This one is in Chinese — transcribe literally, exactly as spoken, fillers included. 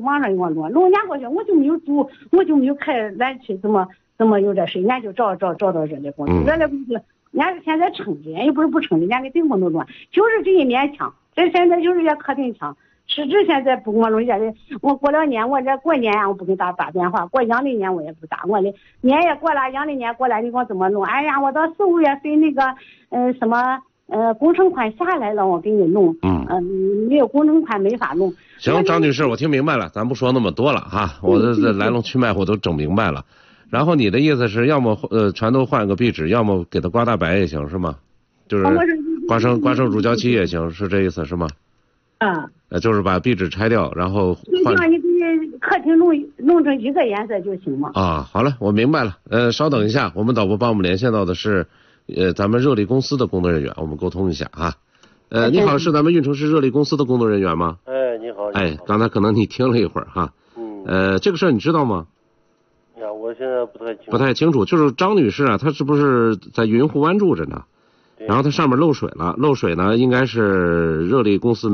网上给我弄，弄年过去我就没有租，我就没有开燃气，怎么怎么有这事，俺就找找找到热力公司，热力公司俺是现在撑的，俺又不是不撑的，俺给顶风都弄，就是这一面墙，这现在就是这客厅墙。实质现在不给我弄这的，我过了年我这过年啊，我不给他打电话，过阳历年我也不打，我的年也过了，阳历年过了，你给我怎么弄？哎呀，我到四五月份那个呃什么呃工程款下来了，我给你弄，嗯嗯、呃，没有工程款没法弄。 行，张女士，我听明白了，咱不说那么多了哈，我的这来龙去脉我都整明白了。然后你的意思是要么呃全都换个壁纸，要么给它刮大白也行是吗？就是刮成刮成乳胶漆也行，是这意思是吗？ 啊， 呃，就是把壁纸拆掉，然后换。 就你给客厅弄弄成一个颜色就行嘛。 啊，好了，我明白了。呃，稍等一下，我们导播帮我们连线到的是，呃，咱们热力公司的工作人员，我们沟通一下啊。呃，你好，是咱们运城市热力公司的工作人员吗？ 哎，你好。 哎，刚才可能你听了一会儿哈。嗯。呃，这个事儿你知道吗？ 呀，我现在不太清楚。 不太清楚，就是张女士啊，她是不是在云湖湾住着呢？然后她上面漏水了，漏水呢，应该是热力公司。